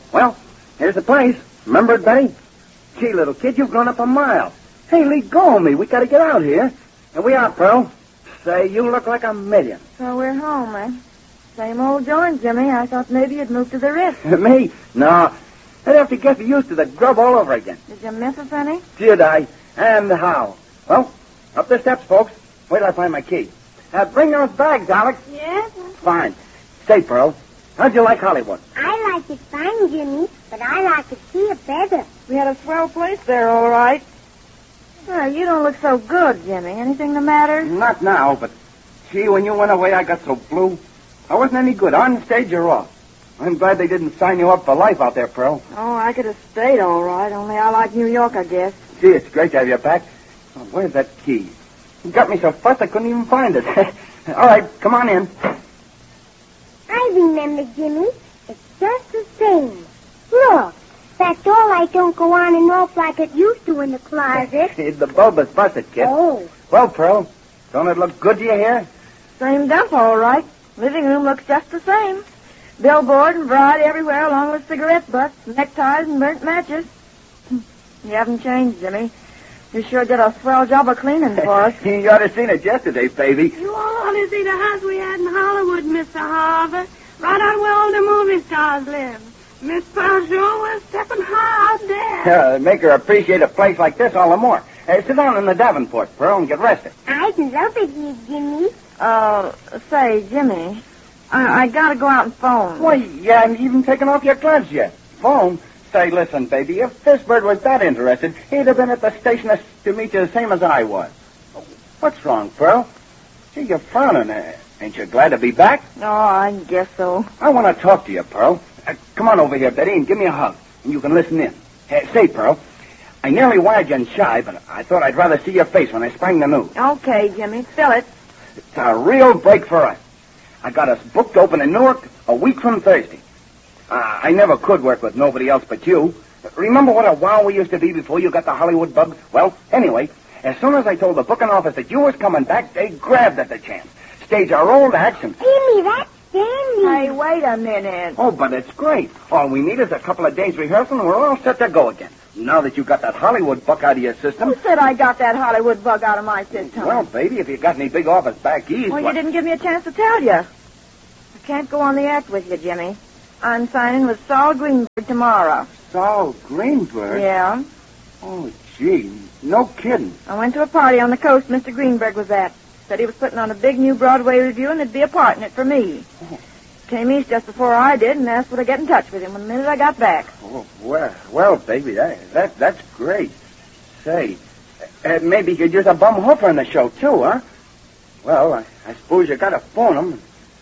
Well, here's the place. Remember it, Betty? Gee, little kid, you've gone up a mile. Hey, let go of me. We gotta get out here. Here we are, Pearl. Say, you look like a million. So we're home, eh? Same old joint, Jimmy. I thought maybe you'd moved to the Ritz. Me? No. I'd have to get used to the grub all over again. Did you miss us any? Did I? And how? Well, up the steps, folks. Wait till I find my key. Bring those bags, Alex. Yes? Fine. Say, Pearl, how'd you like Hollywood? I like it fine, Jimmy, but I like it here better. We had a swell place there, all right. Oh, you don't look so good, Jimmy. Anything the matter? Not now, but gee, when you went away, I got so blue. I wasn't any good, on stage or off. I'm glad they didn't sign you up for life out there, Pearl. Oh, I could have stayed all right, only I like New York, I guess. Gee, it's great to have you back. Oh, where's that key? You got me so fussed I couldn't even find it. All right, come on in. I remember, Jimmy. It's just the same. Look, that doorlight don't go on and off like it used to in the closet. The bulb is busted, kid. Oh. Well, Pearl, don't it look good to you here? Same dump, all right. Living room looks just the same. Billboard and variety everywhere, along with cigarette butts, neckties, and burnt matches. You haven't changed, Jimmy. You sure did a swell job of cleaning for us. You ought to seen it yesterday, baby. You all ought to see the house we had in Hollywood, Mr. Harvey. Right out where all the movie stars live. Miss Pearl sure was stepping high out there. Make her appreciate a place like this all the more. Sit down in the Davenport, Pearl, and get rested. I'd love it here, Jimmy. Say, Jimmy, I gotta go out and phone. Why, you haven't even taken off your gloves yet. Phone? Say, listen, baby, if this bird was that interested, he'd have been at the station to meet you the same as I was. What's wrong, Pearl? Gee, you're frowning. Ain't you glad to be back? Oh, I guess so. I want to talk to you, Pearl. Come on over here, Betty, and give me a hug, and you can listen in. Say, Pearl, I nearly wired you in shy, but I thought I'd rather see your face when I sprang the news. Okay, Jimmy, spill it. It's a real break for us. I got us booked open in Newark a week from Thursday. I never could work with nobody else but you. Remember what a wow we used to be before you got the Hollywood bug? Well, anyway, as soon as I told the booking office that you was coming back, they grabbed at the chance. Stage our old action. Jimmy, that's dandy. Hey, wait a minute. Oh, but it's great. All we need is a couple of days rehearsal and we're all set to go again. Now that you got that Hollywood bug out of your system. Who said I got that Hollywood bug out of my system? Well, baby, if you got any big offers back east... Well, you didn't give me a chance to tell you. I can't go on the act with you, Jimmy. I'm signing with Saul Greenberg tomorrow. Saul Greenberg? Yeah. Oh, gee, no kidding. I went to a party on the coast Mr. Greenberg was at. Said he was putting on a big new Broadway review and there'd be a part in it for me. Oh. Came east just before I did and asked would I get in touch with him the minute I got back. Oh, well, baby, that's great. Say, maybe you could use a bum hooper in the show, too, huh? Well, I suppose you gotta phone him.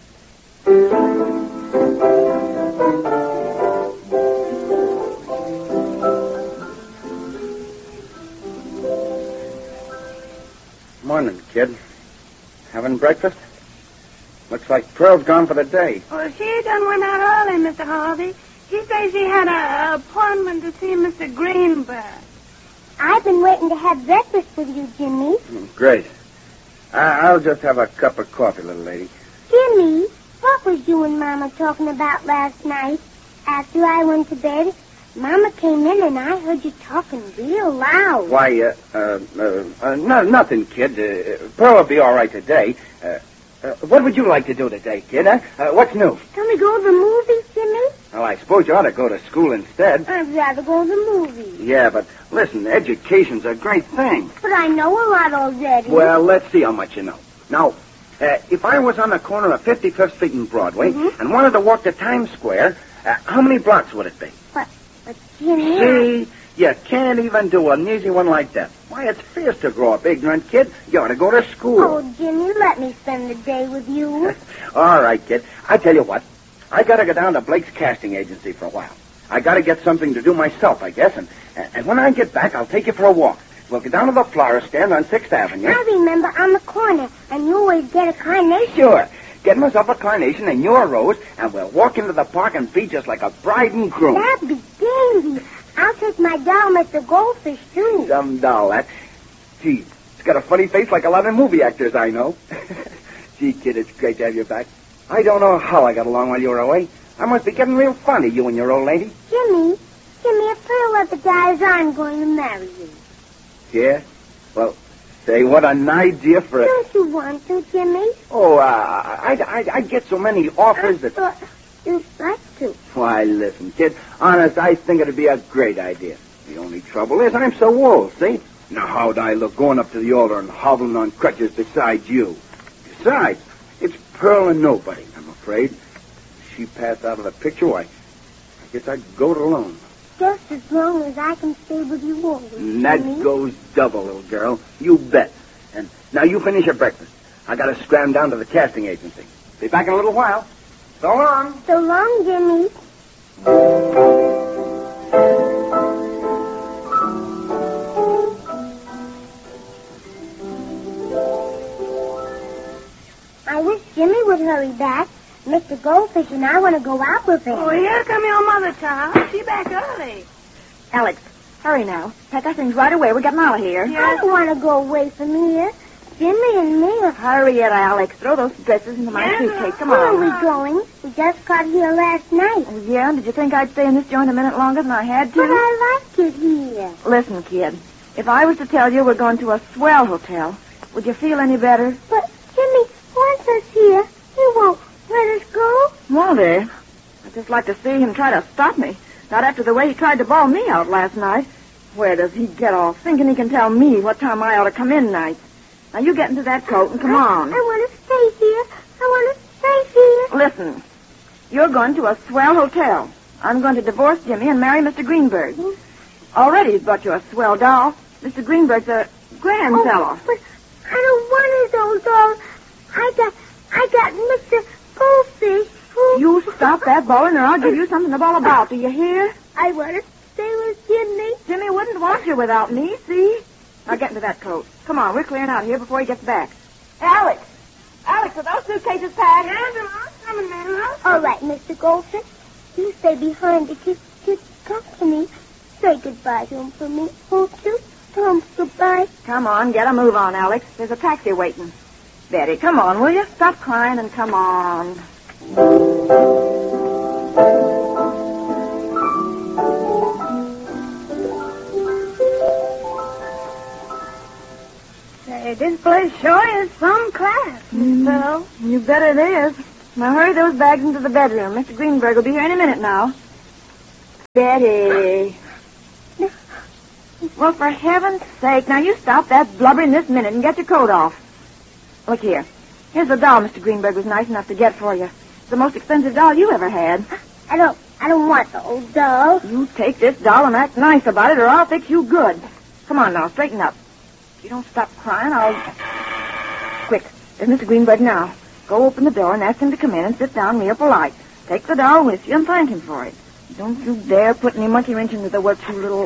Morning, kid. Having breakfast? Looks like Pearl's gone for the day. Well, she done went out early, Mr. Harvey. She says she had an appointment to see Mr. Greenberg. I've been waiting to have breakfast with you, Jimmy. Great. I'll just have a cup of coffee, little lady. Jimmy, what was you and Mama talking about last night after I went to bed? Mama came in and I heard you talking real loud. Why, nothing, kid. Pearl will be all right today. What would you like to do today, kid, huh? What's new? Can we go to the movies, Jimmy? Well, I suppose you ought to go to school instead. I'd rather go to the movies. Yeah, but listen, education's a great thing. But I know a lot already. Well, let's see how much you know. Now, if I was on the corner of 55th Street and Broadway and wanted to walk to Times Square, how many blocks would it be? But Jimmy... See, you can't even do an easy one like that. Why, it's fierce to grow up ignorant, kid. You ought to go to school. Oh, Jimmy, let me spend the day with you. All right, kid. I tell you what. I got to go down to Blake's casting agency for a while. I got to get something to do myself, I guess. And when I get back, I'll take you for a walk. We'll go down to the flower stand on 6th Avenue. I remember on the corner, and you always get a carnation. Sure. Get myself a carnation and you a rose, and we'll walk into the park and be just like a bride and groom. That'd be dandy. I'll take my doll, Mr. Goldfish, too. Some doll, that. Gee, it's got a funny face like a lot of movie actors I know. Gee, kid, it's great to have you back. I don't know how I got along while you were away. I must be getting real fond of you and your old lady. Jimmy, if Pearl ever dies, I'm going to marry you. Yeah? Well, say, what an idea for a... Don't you want to, Jimmy? Oh, I get so many offers that... But you'd like to. Why, listen, kid, honest, I think it'd be a great idea. The only trouble is I'm so old, see? Now, how'd I look going up to the altar and hobbling on crutches beside you? Besides, it's Pearl and nobody, I'm afraid. If she passed out of the picture, why, I guess I'd go it alone. Just as long as I can stay with you always, And that Jimmy. goes double, little girl. You bet. And now you finish your breakfast. I gotta scram down to the casting agency. Be back in a little while. So long. So long, Jimmy. I wish Jimmy would hurry back. Mr. Goldfish and I want to go out with him. Oh, here come your mother, child. She back early. Alex, hurry now. Pack our things right away. We're getting out of here. I don't want to go away from here. Jimmy and me are... Hurry it, Alex. Throw those dresses into my Yes, suitcase. Come Where are on. we going? We just got here last night. Oh, yeah? Did you think I'd stay in this joint a minute longer than I had to? But I like it here. Listen, kid. If I was to tell you we're going to a swell hotel, would you feel any better? But Jimmy wants us here. He won't let us go. Won't he? I'd just like to see him try to stop me. Not after the way he tried to bawl me out last night. Where does he get off thinking he can tell me what time I ought to come in nights? Now, you get into that coat and come on. I want to stay here. I want to stay here. Listen, you're going to a swell hotel. I'm going to divorce Jimmy and marry Mr. Greenberg. Already he's brought you a swell doll. Mr. Greenberg's a grand fellow. But I don't want his old doll. I got Mr. Goldfish. Who... You stop that bawling or I'll give you something to bawl about. Do you hear? I want to stay with Jimmy. Jimmy wouldn't want you without me, see? Now get into that coat. Come on, we're clearing out here before he gets back. Alex! Alex, are those suitcases packed? Yes, I'm coming, man. All right, Mr. Goldfish. You stay behind to keep company. Say goodbye to him for me, won't you? Tell him goodbye. Come on, get a move on, Alex. There's a taxi waiting. Betty, come on, will you? Stop crying and come on. Say, this place sure is some class, Miss Pearl. You bet it is. Now hurry those bags into the bedroom. Mr. Greenberg will be here any minute now. Betty. Well, for heaven's sake, now you stop that blubbering this minute and get your coat off. Look here. Here's the doll Mr. Greenberg was nice enough to get for you. It's the most expensive doll you ever had. I don't want the old doll. You take this doll and act nice about it or I'll fix you good. Come on now, straighten up. If you don't stop crying, I'll... Quick, there's Mr. Greenberg now. Go open the door and ask him to come in and sit down real polite. Take the doll with you and thank him for it. Don't you dare put any monkey wrench into the work, you little...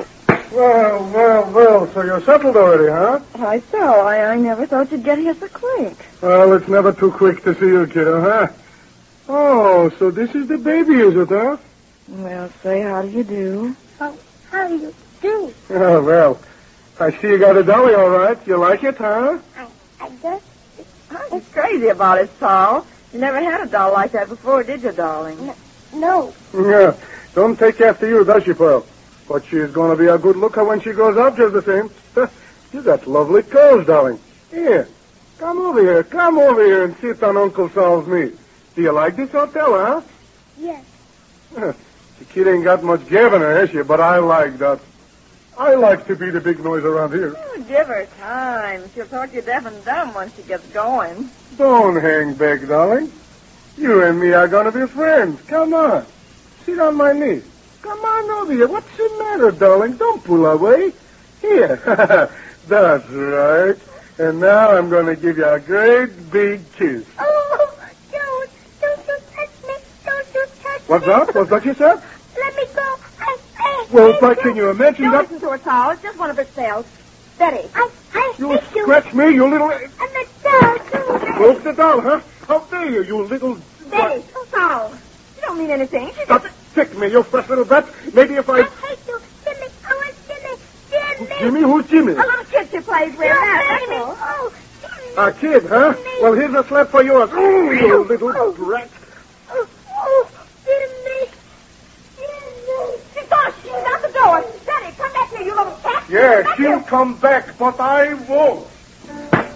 Well, so you're settled already, huh? Why so? I never thought you'd get here so quick. Well, it's never too quick to see you, kiddo, huh? Oh, so this is the baby, is it, huh? Well, say, how do you do? Oh, how do you do? Oh, well, I see you got a dolly, all right. You like it, huh? I guess... I'm crazy about it, Saul. You never had a doll like that before, did you, darling? No. Yeah, don't take after you, does she, Pearl? But she's going to be a good looker when she grows up just the same. You got lovely curls, darling. Here, come over here and sit on Uncle Saul's knee. Do you like this hotel, huh? Yes. The kid ain't got much giving her, has she? But I like that. I like to be the big noise around here. Oh, give her time. She'll talk you deaf and dumb once she gets going. Don't hang back, darling. You and me are going to be friends. Come on. Sit on my knee. Come on over here. What's the matter, darling? Don't pull away. Here. That's right. And now I'm going to give you a great big kiss. Oh, don't you touch me. Don't you touch What's me. that? What's that you said? Let me go. Well, but can you imagine Don't that? listen to her, Saul. It's just one of her spells. Betty. I You hate you. scratch me, you little... And the doll, too. Broke the doll, huh? How dare you, you little... Betty. Oh, Saul. You don't mean anything. She Stop tick me, you fresh little bat. Maybe if I I... hate you. Jimmy. I want Jimmy. Jimmy. Jimmy? Who's Jimmy? A little kid she plays with. Jimmy. That's all. Oh, Jimmy. A kid, huh? Well, here's a slap for yours. Oh, you little brat. Oh, Jimmy. Yeah, she'll come back, but I won't.